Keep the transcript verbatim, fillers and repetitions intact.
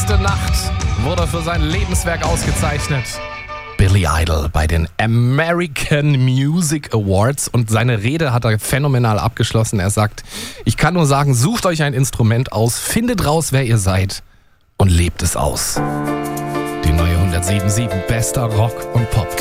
Letzte Nacht wurde für sein Lebenswerk ausgezeichnet. Billy Idol bei den American Music Awards, und seine Rede hat er phänomenal abgeschlossen. Er sagt, ich kann nur sagen, sucht euch ein Instrument aus, findet raus, wer ihr seid und lebt es aus. Die neue hundertsieben Komma sieben bester Rock und Pop.